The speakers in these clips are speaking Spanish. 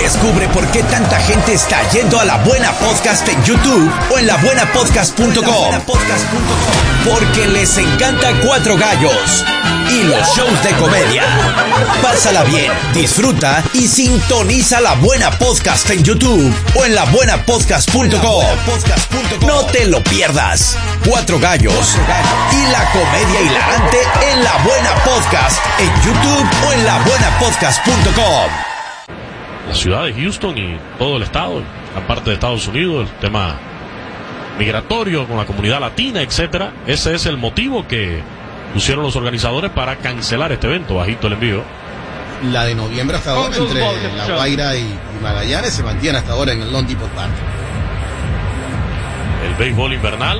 Descubre por qué tanta gente está yendo a La Buena Podcast en YouTube o en labuenapodcast.com. Porque les encanta Cuatro Gallos y los shows de comedia. Pásala bien, disfruta y sintoniza La Buena Podcast en YouTube o en labuenapodcast.com. No te lo pierdas. Cuatro Gallos y la comedia hilarante en La Buena Podcast en YouTube o en labuenapodcast.com. La ciudad de Houston y todo el estado, la parte de Estados Unidos, el tema migratorio con la comunidad latina, etcétera. Ese es el motivo que pusieron los organizadores para cancelar este evento. Bajito el envío. La de noviembre hasta ahora, entre La Guaira y Magallanes, se mantiene hasta ahora en el Lone Depot Park. El béisbol invernal.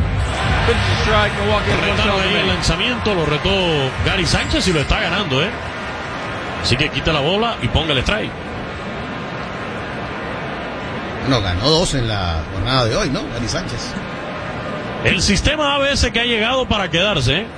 Retaron ahí el lanzamiento, lo retó Gary Sánchez y lo está ganando, Así que quita la bola y ponga el strike. Bueno, ganó 2 en la jornada de hoy, ¿no? Gary Sánchez. El sistema ABS que ha llegado para quedarse.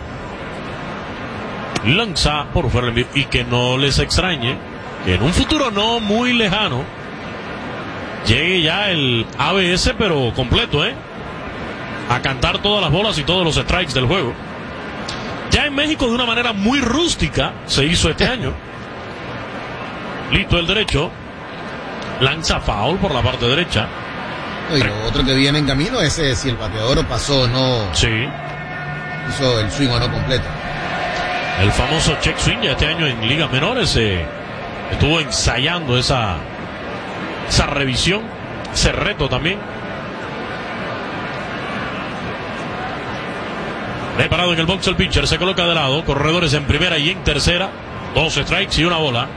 Lanza por fuera del envío. Y que no les extrañe que en un futuro no muy lejano llegue ya el ABS, pero completo, a cantar todas las bolas y todos los strikes del juego. Ya en México de una manera muy rústica se hizo este año. Listo el derecho. Lanza foul por la parte derecha. Y lo otro que viene en camino es si el bateador pasó o no. Sí. Hizo el swing o no completo. El famoso check swing ya este año en ligas menores estuvo ensayando esa revisión, ese reto también. Preparado en el box el pitcher, se coloca de lado, corredores en primera y en tercera, 2 strikes y una bola.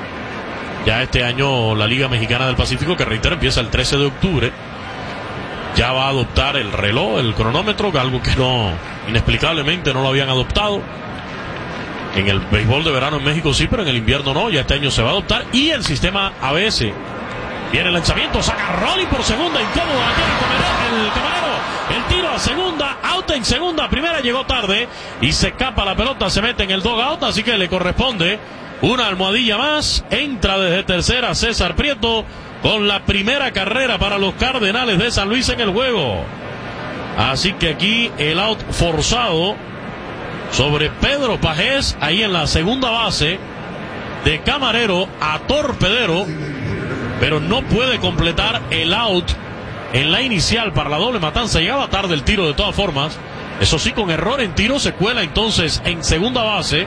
Ya este año la Liga Mexicana del Pacífico, que reitero, empieza el 13 de octubre, ya va a adoptar el reloj, el cronómetro, algo que inexplicablemente no lo habían adoptado. En el béisbol de verano en México sí, pero en el invierno no, ya este año se va a adoptar. Y el sistema ABS. Viene el lanzamiento, saca Rolling por segunda, incómodo, el camarero, el tiro a segunda, out en segunda, primera llegó tarde y se escapa la pelota, se mete en el dugout, así que le corresponde una almohadilla más. Entra desde tercera César Prieto con la primera carrera para los Cardenales de San Luis en el juego. Así que aquí el out forzado sobre Pedro Pajés, ahí en la segunda base, de camarero a torpedero, pero no puede completar el out en la inicial para la doble matanza. Llegaba tarde el tiro de todas formas, eso sí, con error en tiro se cuela entonces en segunda base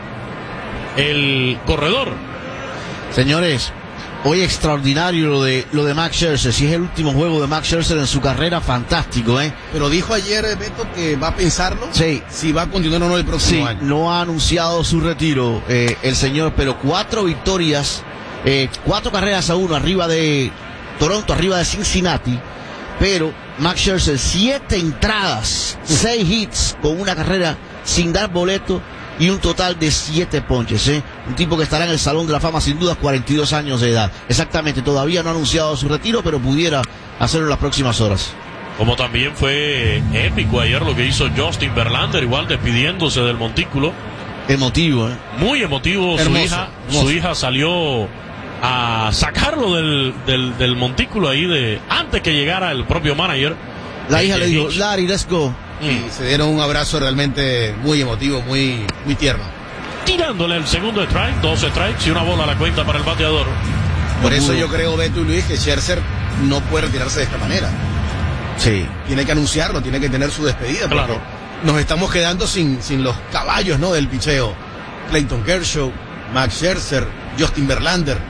el corredor. Señores, hoy extraordinario lo de Max Scherzer. Si es el último juego de Max Scherzer en su carrera, fantástico, Pero dijo ayer, Beto, que va a pensarlo. Sí. Si va a continuar o no el próximo año. No ha anunciado su retiro, el señor, pero 4 victorias, 4 carreras a 1 arriba de Toronto, arriba de Cincinnati. Pero Max Scherzer, 7 entradas, 6 hits con una carrera sin dar boleto y un total de 7 ponches, Un tipo que estará en el Salón de la Fama sin duda, 42 años de edad. Exactamente, todavía no ha anunciado su retiro, pero pudiera hacerlo en las próximas horas. Como también fue épico ayer lo que hizo Justin Verlander, igual despidiéndose del montículo. Emotivo, Muy emotivo. Hermoso, su hija salió a sacarlo del montículo ahí antes que llegara el propio manager. La hija le dijo, Larry, let's go. Y se dieron un abrazo realmente muy emotivo, muy, muy tierno. Tirándole el segundo strike, 2 strikes y una bola a la cuenta para el bateador. Por eso yo creo, Beto y Luis, que Scherzer no puede retirarse de esta manera. Sí. Tiene que anunciarlo, tiene que tener su despedida. Claro. Nos estamos quedando sin los caballos, del picheo. Clayton Kershaw, Max Scherzer, Justin Verlander.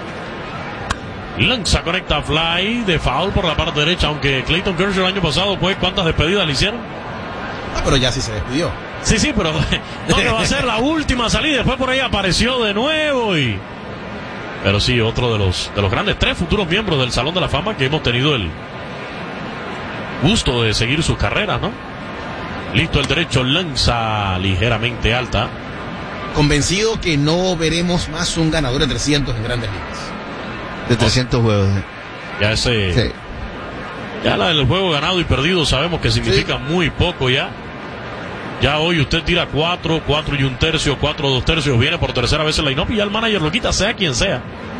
Lanza, conecta fly de foul por la parte derecha, aunque Clayton Kershaw el año pasado, pues, ¿cuántas despedidas le hicieron? Pero ya sí se despidió. Sí, pero ¿dónde va a ser la última salida? Después por ahí apareció de nuevo Pero sí, otro de los grandes 3 futuros miembros del Salón de la Fama que hemos tenido el gusto de seguir sus carreras, ¿no? Listo el derecho, lanza ligeramente alta. Convencido que no veremos más un ganador de 300 en Grandes Ligas. De 300 juegos. Ya ese... Sí. Ya el juego ganado y perdido sabemos que significa muy poco ya. Ya hoy usted tira 4 y 1/3, 4 2/3, viene por tercera vez el line-up y ya el manager lo quita, sea quien sea.